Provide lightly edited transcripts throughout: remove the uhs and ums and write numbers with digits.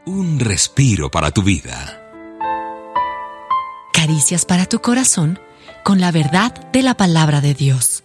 Un respiro para tu vida. Caricias para tu corazón con la verdad de la palabra de Dios.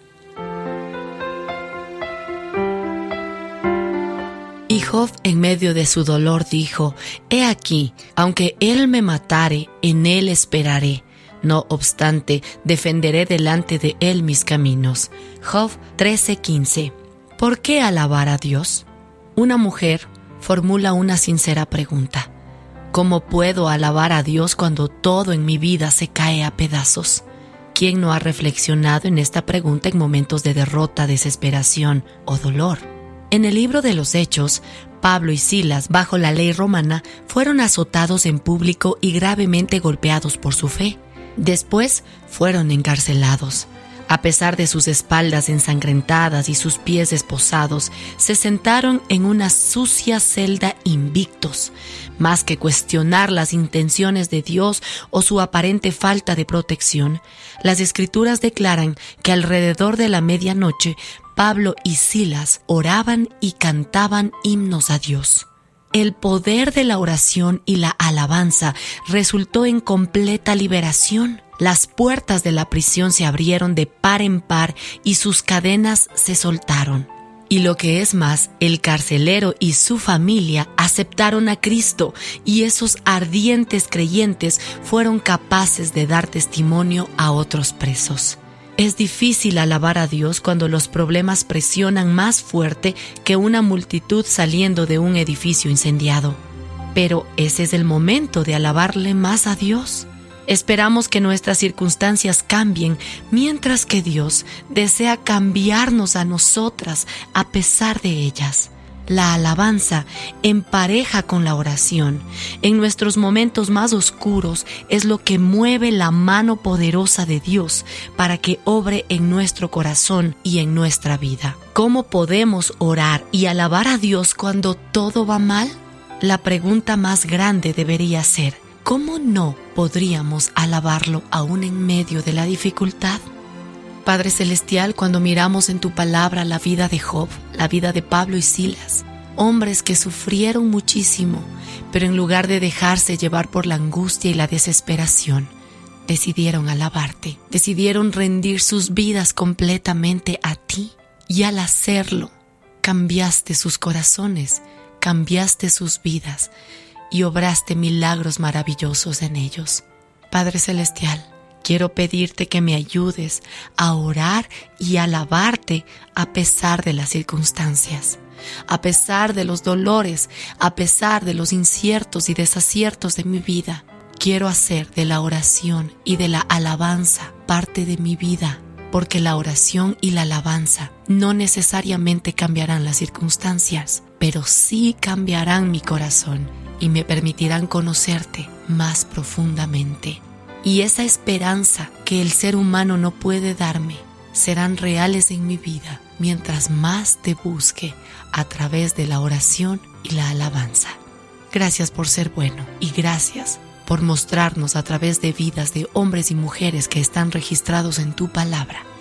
Y Job, en medio de su dolor, dijo: He aquí, aunque él me matare, en él esperaré. No obstante, defenderé delante de él mis caminos. Job 13:15. ¿Por qué alabar a Dios? Una mujer formula una sincera pregunta: ¿cómo puedo alabar a Dios cuando todo en mi vida se cae a pedazos? ¿Quién no ha reflexionado en esta pregunta en momentos de derrota, desesperación o dolor? En el libro de los Hechos, Pablo y Silas, bajo la ley romana, fueron azotados en público y gravemente golpeados por su fe. Después fueron encarcelados. A pesar de sus espaldas ensangrentadas y sus pies esposados, se sentaron en una sucia celda invictos. Más que cuestionar las intenciones de Dios o su aparente falta de protección, las Escrituras declaran que alrededor de la medianoche, Pablo y Silas oraban y cantaban himnos a Dios. El poder de la oración y la alabanza resultó en completa liberación. Las puertas de la prisión se abrieron de par en par y sus cadenas se soltaron. Y lo que es más, el carcelero y su familia aceptaron a Cristo, y esos ardientes creyentes fueron capaces de dar testimonio a otros presos. Es difícil alabar a Dios cuando los problemas presionan más fuerte que una multitud saliendo de un edificio incendiado. Pero ese es el momento de alabarle más a Dios. Esperamos que nuestras circunstancias cambien, mientras que Dios desea cambiarnos a nosotras a pesar de ellas. La alabanza, en pareja con la oración, en nuestros momentos más oscuros, es lo que mueve la mano poderosa de Dios para que obre en nuestro corazón y en nuestra vida. ¿Cómo podemos orar y alabar a Dios cuando todo va mal? La pregunta más grande debería ser: ¿cómo no podríamos alabarlo aún en medio de la dificultad? Padre Celestial, cuando miramos en tu palabra la vida de Job, la vida de Pablo y Silas, hombres que sufrieron muchísimo, pero en lugar de dejarse llevar por la angustia y la desesperación, decidieron alabarte, decidieron rendir sus vidas completamente a ti. Y al hacerlo, cambiaste sus corazones, cambiaste sus vidas y obraste milagros maravillosos en ellos. Padre Celestial, quiero pedirte que me ayudes a orar y alabarte a pesar de las circunstancias, a pesar de los dolores, a pesar de los inciertos y desaciertos de mi vida. Quiero hacer de la oración y de la alabanza parte de mi vida, porque la oración y la alabanza no necesariamente cambiarán las circunstancias, pero sí cambiarán mi corazón y me permitirán conocerte más profundamente. Y esa esperanza que el ser humano no puede darme serán reales en mi vida mientras más te busque a través de la oración y la alabanza. Gracias por ser bueno y gracias por mostrarnos a través de vidas de hombres y mujeres que están registrados en tu palabra